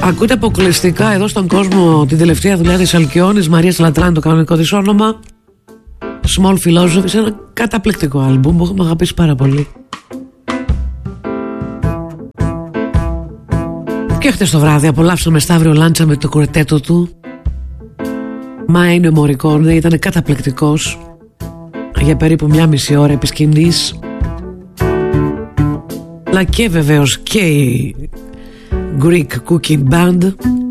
Ακούτε αποκλειστικά εδώ στον κόσμο την τελευταία δουλειά της Αλκιόνης, Μαρίας Λατράνη, το κανονικό της όνομα, Small Philosophy, σε ένα καταπληκτικό άλμπουμ που έχουμε αγαπήσει πάρα πολύ. Και χτες το βράδυ απολαύσαμε Σταύριο Λάντσα με το κουρετέτο του. Μα είναι Μωρικόνε, ήταν καταπληκτικός για περίπου 1,5 ώρα επί σκηνής. Αλλά και βεβαίως και η Greek Cooking Band.